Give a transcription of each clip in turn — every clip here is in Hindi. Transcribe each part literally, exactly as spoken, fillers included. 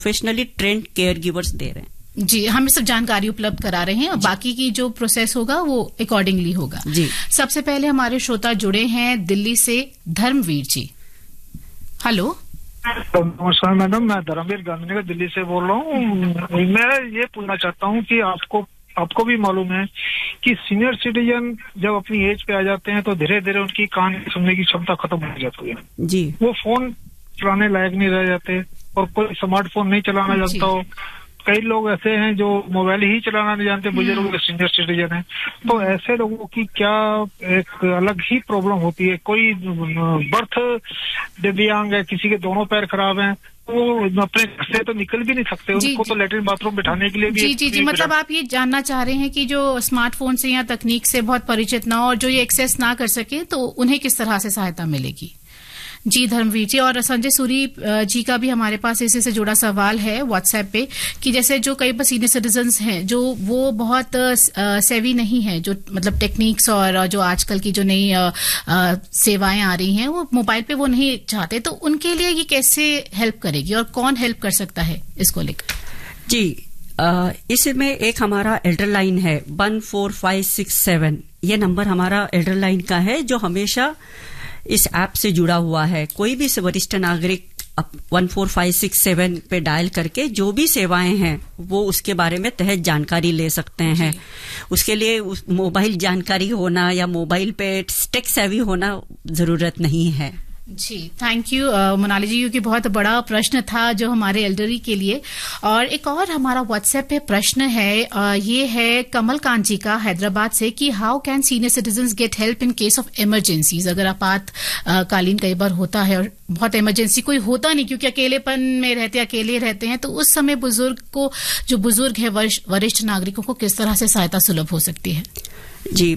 प्रोफेशनली ट्रेंड केयर गिवर्स दे रहे हैं। जी, हम सब जानकारी उपलब्ध करा रहे हैं और बाकी की जो प्रोसेस होगा वो अकॉर्डिंगली होगा। जी, सबसे पहले हमारे श्रोता जुड़े हैं दिल्ली से, धर्मवीर जी। हेलो, नमस्कार मैडम, मैं धर्मवीर गांधी दिल्ली से बोल रहा हूँ। मैं ये पूछना चाहता हूँ कि आपको आपको भी मालूम है कि सीनियर सिटीजन जब अपनी एज पे आ जाते हैं तो धीरे धीरे उनकी कान सुनने की क्षमता खत्म हो जाती है जी। वो फोन चलाने लायक नहीं रह जाते और कोई स्मार्टफोन नहीं चलाना जानता हो। कई लोग ऐसे हैं जो मोबाइल ही चलाना नहीं जानते, बुजुर्ग सीनियर सिटीजन है। तो ऐसे लोगों की क्या एक अलग ही प्रॉब्लम होती है? कोई बर्थ दिव्यांग है, किसी के दोनों पैर खराब हैं, वो अपने घर से तो निकल भी नहीं सकते, उनको तो लेटरिन बाथरूम बिठाने के लिए भी जी जी जी मतलब आप ये जानना चाह रहे हैं कि जो स्मार्टफोन से या तकनीक से बहुत परिचित ना हो और जो ये एक्सेस ना कर सके तो उन्हें किस तरह से सहायता मिलेगी? जी धर्मवीर जी, और संजय सूरी जी का भी हमारे पास इसी से जुड़ा सवाल है व्हाट्सएप पे कि जैसे जो कई सीनियर सिटीजन्स हैं जो वो बहुत सेवी नहीं है, जो मतलब टेक्निक्स और जो आजकल की जो नई सेवाएं आ रही हैं वो मोबाइल पे वो नहीं चाहते, तो उनके लिए ये कैसे हेल्प करेगी और कौन हेल्प कर सकता है इसको लेकर? जी, इसमें एक हमारा एल्डर लाइन है one four five six seven, ये नंबर हमारा एल्डर लाइन का है जो हमेशा इस ऐप से जुड़ा हुआ है। कोई भी वरिष्ठ नागरिक one four five six seven पे डायल करके जो भी सेवाएं हैं वो उसके बारे में तहत जानकारी ले सकते हैं। उसके लिए उस मोबाइल जानकारी होना या मोबाइल पे टेक सेवी होना जरूरत नहीं है। जी, थैंक यू मोनाली जी, क्योंकि बहुत बड़ा प्रश्न था जो हमारे एल्डरी के लिए। और एक और हमारा व्हाट्सएप पे प्रश्न है, आ, ये है कमल कांत जी का हैदराबाद से कि how can senior citizens get help in case of emergencies? अगर आपातकालीन कई बार होता है और बहुत इमरजेंसी, कोई होता नहीं क्योंकि अकेलेपन में रहते अकेले रहते हैं, तो उस समय बुजुर्ग को, जो बुजुर्ग है, वरिष्ठ नागरिकों को किस तरह से सहायता सुलभ हो सकती है? जी,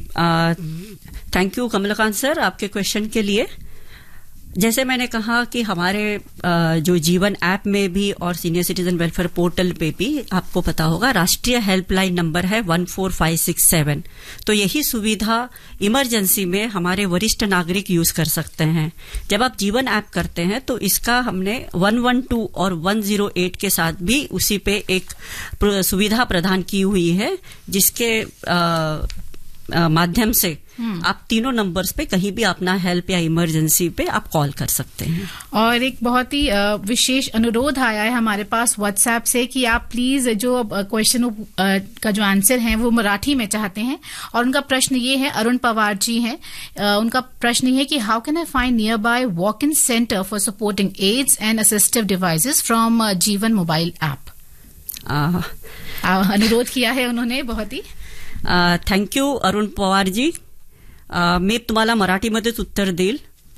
थैंक यू कमलकांत सर आपके क्वेश्चन के लिए। जैसे मैंने कहा कि हमारे जो जीवन ऐप में भी और सीनियर सिटीजन वेलफेयर पोर्टल पे भी आपको पता होगा राष्ट्रीय हेल्पलाइन नंबर है one four five six seven. तो यही सुविधा इमरजेंसी में हमारे वरिष्ठ नागरिक यूज कर सकते हैं। जब आप जीवन ऐप करते हैं तो इसका हमने वन वन टू और वन जीरो एट के साथ भी उसी पे एक सुविधा प्रदान की हुई है, जिसके आ, माध्यम से आप तीनों नंबर्स पे कहीं भी अपना हेल्प या इमरजेंसी पे आप कॉल कर सकते हैं। और एक बहुत ही विशेष अनुरोध आया है हमारे पास व्हाट्सएप से कि आप प्लीज जो क्वेश्चन का जो आंसर है वो मराठी में चाहते हैं। और उनका प्रश्न ये है, अरुण पवार जी हैं, उनका प्रश्न ये है कि how can I find near by walk in centre for supporting ads and assistive devices from जीवन मोबाइल ऐप? अनुरोध किया है उन्होंने बहुत ही। Thank you Arun Pawar ji. मी तुम्हाला मराठीमध्येच उत्तर देईल.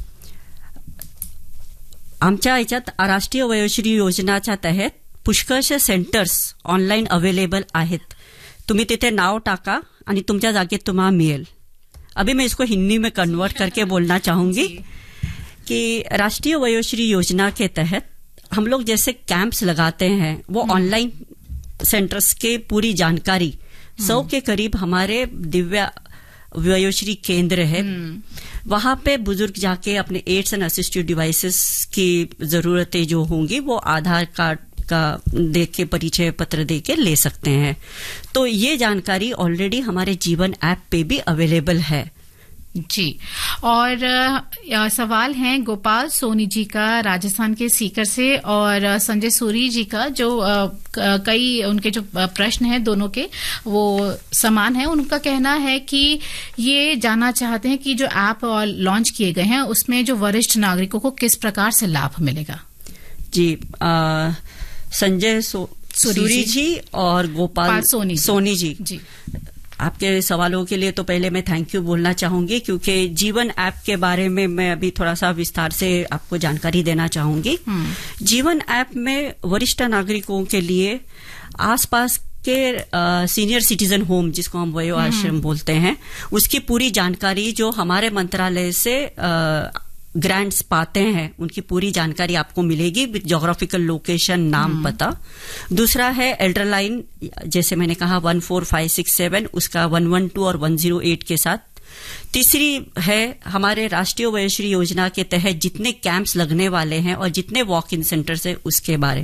आमच्या याच्यात राष्ट्रीय वयोश्री योजनाच्या तहत पुष्कळशे सेंटर्स ऑनलाईन अवेलेबल आहेत. तुम्ही तिथे नाव टाका आणि तुमच्या जागेत तुम्हाला मिळेल. अभी मैं इसको हिंदी में कन्वर्ट करके बोलना चाहूंगी कि राष्ट्रीय वयोश्री योजना के तहत हम लोग जैसे कैंप्स लगाते हैं वो ऑनलाइन सेंटर्स के पूरी जानकारी सौ के करीब हमारे दिव्या वयोश्री केंद्र है, वहां पे बुजुर्ग जाके अपने एड्स एंड असिस्टिव डिवाइसेस की जरूरतें जो होंगी वो आधार कार्ड का देख के, परिचय पत्र दे के ले सकते हैं. तो ये जानकारी ऑलरेडी हमारे जीवन ऐप पे भी अवेलेबल है. जी. और आ, सवाल है गोपाल सोनी जी का राजस्थान के सीकर से और संजय सूरी जी का, जो आ, कई उनके जो प्रश्न हैं दोनों के वो समान है. उनका कहना है कि ये जानना चाहते हैं कि जो ऐप लॉन्च किए गए हैं उसमें जो वरिष्ठ नागरिकों को किस प्रकार से लाभ मिलेगा. जी, आ, संजय सो, सूरी जी और गोपाल सोनी, सोनी जी, जी आपके सवालों के लिए तो पहले मैं थैंक यू बोलना चाहूंगी, क्योंकि जीवन ऐप के बारे में मैं अभी थोड़ा सा विस्तार से आपको जानकारी देना चाहूंगी. जीवन ऐप में वरिष्ठ नागरिकों के लिए आसपास के आ, सीनियर सिटीजन होम, जिसको हम वयो आश्रम बोलते हैं, उसकी पूरी जानकारी जो हमारे मंत्रालय से आ, ग्रांट्स पाते हैं उनकी पूरी जानकारी आपको मिलेगी विद जोग्राफिकल लोकेशन, नाम, पता. दूसरा है एल्डर लाइन, जैसे मैंने कहा one four five six seven, उसका वन वन टू और वन जीरो एट के साथ. तीसरी है हमारे राष्ट्रीय वयोश्री योजना के तहत जितने कैंप्स लगने वाले हैं और जितने वॉक इन सेंटर्स है उसके बारे में.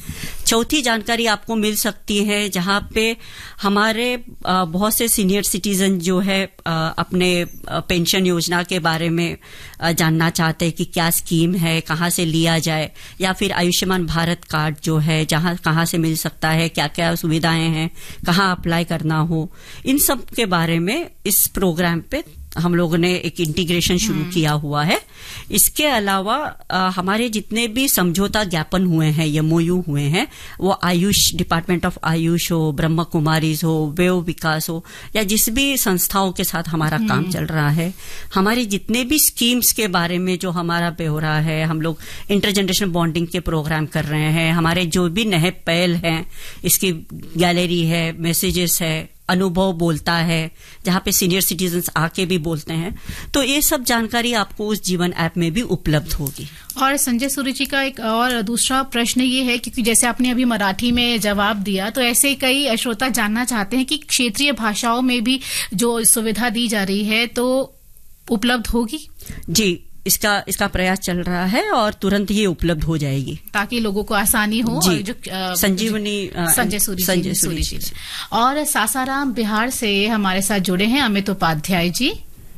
चौथी जानकारी आपको मिल सकती है जहां पे हमारे बहुत से सीनियर सिटीजन जो है अपने पेंशन योजना के बारे में जानना चाहते हैं कि क्या स्कीम है, कहाँ से लिया जाए, या फिर आयुष्मान भारत कार्ड जो है जहां कहाँ से मिल सकता है, क्या क्या सुविधाएं हैं, कहाँ अप्लाई करना हो, इन सब के बारे में इस प्रोग्राम पे हम लोगों ने एक इंटीग्रेशन शुरू किया हुआ है। इसके अलावा आ, हमारे जितने भी समझौता ज्ञापन हुए हैं, एमओयू हुए हैं, वो आयुष, डिपार्टमेंट ऑफ आयुष हो, ब्रह्म कुमारीज हो, वेव विकास हो, या जिस भी संस्थाओं के साथ हमारा काम चल रहा है, हमारी जितने भी स्कीम्स के बारे में जो हमारा ब्यौरा है, हम लोग इंटरजनरेशन बॉन्डिंग के प्रोग्राम कर रहे हैं, हमारे जो भी नए पहल हैं, इसकी गैलरी है, मैसेजेस है, अनुभव बोलता है, जहां पे सीनियर सिटीजन्स आके भी बोलते हैं, तो ये सब जानकारी आपको उस जीवन ऐप में भी उपलब्ध होगी। और संजय सूरी जी का एक और दूसरा प्रश्न ये है, क्योंकि जैसे आपने अभी मराठी में जवाब दिया, तो ऐसे कई श्रोता जानना चाहते हैं कि क्षेत्रीय भाषाओं में भी जो सुविधा दी जा रही है तो उपलब्ध होगी? जी, इसका इसका प्रयास चल रहा है और तुरंत ही उपलब्ध हो जाएगी ताकि लोगों को आसानी हो। जी, और जो संजीवनी संजय सूरी संजय सूरी जी और सासाराम बिहार से हमारे साथ जुड़े हैं अमित उपाध्याय जी।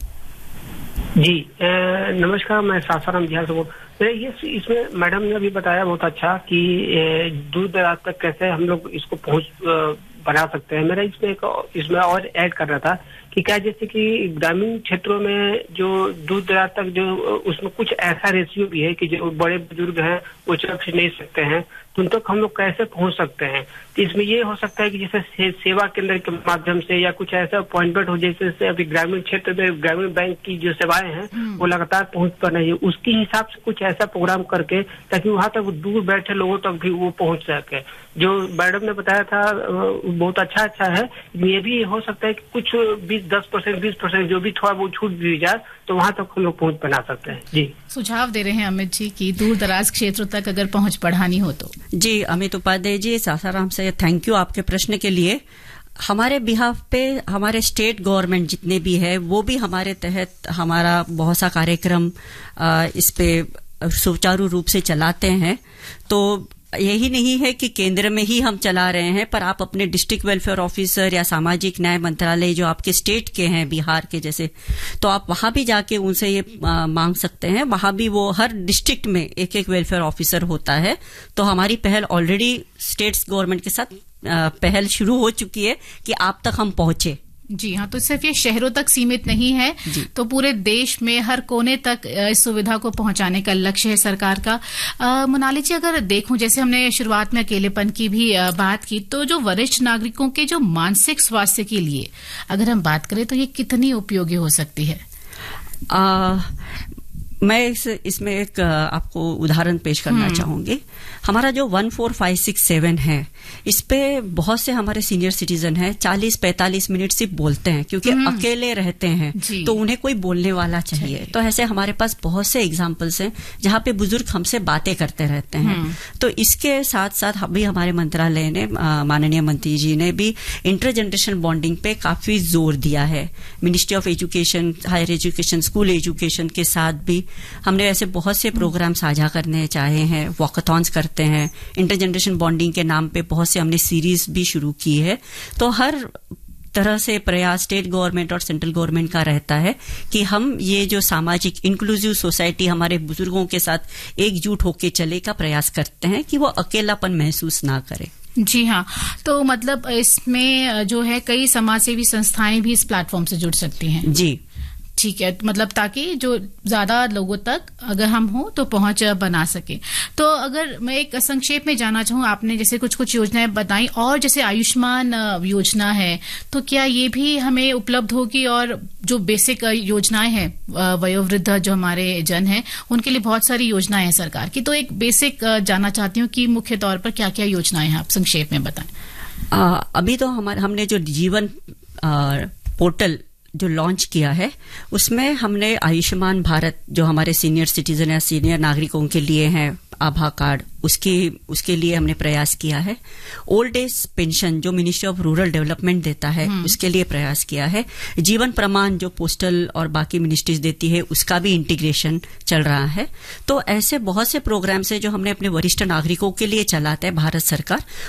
जी नमस्कार, मैं सासाराम बिहार से बोल ये इसमें मैडम ने अभी बताया बहुत अच्छा कि दूर दराज तक कैसे हम लोग इसको पहुंच बना सकते हैं। मेरा इसमें एक इसमें और ऐड कर रहा था कि क्या जैसे कि ग्रामीण क्षेत्रों में जो दूर दराज तक जो उसमें कुछ ऐसा रेशियो भी है कि जो बड़े बुजुर्ग हैं वो चल नहीं सकते हैं, तो उन तक हम लोग कैसे पहुंच सकते हैं। तो इसमें ये हो सकता है कि जैसे से, सेवा केंद्र के माध्यम से या कुछ ऐसा अपॉइंटमेंट हो, जैसे अभी ग्रामीण क्षेत्र में ग्रामीण बैंक की जो सेवाएं हैं वो लगातार पहुंच पा रही है, उसके हिसाब से कुछ ऐसा प्रोग्राम करके ताकि वहां तक दूर बैठे लोगों तक भी वो पहुंच सके। जो मैडम ने बताया था बहुत अच्छा अच्छा है। ये भी हो सकता है कि कुछ बीस दस परसेंट बीस परसेंट जो भी थोड़ा बहुत छूट दी जाए तो वहां तक हम लोग पहुंच बना सकते हैं। जी, सुझाव दे रहे हैं अमित जी की दूर दराज क्षेत्रों तक अगर पहुंच बढ़ानी हो तो। जी, अमित उपाध्याय जी, सासाराम से थैंक यू आपके प्रश्न के लिए। हमारे बिहाफ पे हमारे स्टेट गवर्नमेंट जितने भी है वो भी हमारे तहत हमारा बहुत सा कार्यक्रम इस पे सुचारू रूप से चलाते हैं। तो यही नहीं है कि केंद्र में ही हम चला रहे हैं, पर आप अपने डिस्ट्रिक्ट वेलफेयर ऑफिसर या सामाजिक न्याय मंत्रालय जो आपके स्टेट के हैं, बिहार के जैसे, तो आप वहां भी जाके उनसे ये आ, मांग सकते हैं। वहां भी वो हर डिस्ट्रिक्ट में एक एक वेलफेयर ऑफिसर होता है। तो हमारी पहल ऑलरेडी स्टेट्स गवर्नमेंट के साथ आ, पहल शुरू हो चुकी है कि आप तक हम पहुंचे। जी हाँ, तो सिर्फ ये शहरों तक सीमित नहीं है, तो पूरे देश में हर कोने तक इस सुविधा को पहुंचाने का लक्ष्य है सरकार का। आ, मोनाली जी, अगर देखूं जैसे हमने शुरुआत में अकेलेपन की भी आ, बात की, तो जो वरिष्ठ नागरिकों के जो मानसिक स्वास्थ्य के लिए अगर हम बात करें तो ये कितनी उपयोगी हो सकती है? आ, मैं इस, इसमें एक आपको उदाहरण पेश करना चाहूंगी। हमारा जो one four five six seven है, इस पे बहुत से हमारे सीनियर सिटीजन हैं, चालीस पैंतालीस मिनट सिर्फ बोलते हैं क्योंकि अकेले रहते हैं, तो उन्हें कोई बोलने वाला चाहिए। तो ऐसे हमारे पास बहुत से एग्जाम्पल्स हैं जहां पे बुजुर्ग हमसे बातें करते रहते हैं। तो इसके साथ साथ अभी हमारे मंत्रालय ने, माननीय मंत्री जी ने भी इंटरजनरेशन बॉन्डिंग पे काफी जोर दिया है। Ministry of education, higher education, school education के साथ भी हमने ऐसे बहुत से प्रोग्राम साझा करने चाहे हैं, वॉकथॉन्स करते हैं, इंटरजनरेशन बॉन्डिंग के नाम पे बहुत से हमने सीरीज भी शुरू की है। तो हर तरह से प्रयास स्टेट गवर्नमेंट और सेंट्रल गवर्नमेंट का रहता है कि हम ये जो सामाजिक इंक्लूसिव सोसाइटी हमारे बुजुर्गों के साथ एकजुट होकर चले का प्रयास करते हैं कि वो अकेलापन महसूस ना करे। जी हाँ, तो मतलब इसमें जो है कई समाजसेवी संस्थाएं भी इस प्लेटफॉर्म से जुड़ सकती हैं। जी ठीक है, मतलब ताकि जो ज्यादा लोगों तक अगर हम हो तो पहुंच बना सके। तो अगर मैं एक संक्षेप में जानना चाहूँ, आपने जैसे कुछ कुछ योजनाएं बताई, और जैसे आयुष्मान योजना है तो क्या ये भी हमें उपलब्ध होगी? और जो बेसिक योजनाएं हैं वयोवृद्ध जो हमारे जन हैं उनके लिए बहुत सारी योजनाएं हैं सरकार की, तो एक बेसिक जानना चाहती हूँ कि मुख्य तौर पर क्या क्या योजनाएं हैं, आप संक्षेप में बताएं। अभी तो हमारे हमने जो जीवन आ, पोर्टल जो लॉन्च किया है उसमें हमने आयुष्मान भारत जो हमारे सीनियर सिटीजन या सीनियर नागरिकों के लिए हैं आभा कार्ड, उसके उसके लिए हमने प्रयास किया है। ओल्ड एज पेंशन जो मिनिस्ट्री ऑफ रूरल डेवलपमेंट देता है उसके लिए प्रयास किया है। जीवन प्रमाण जो पोस्टल और बाकी मिनिस्ट्रीज देती है उसका भी इंटीग्रेशन चल रहा है। तो ऐसे बहुत से प्रोग्राम्स हैं जो हमने अपने वरिष्ठ नागरिकों के लिए चलाते हैं भारत सरकार,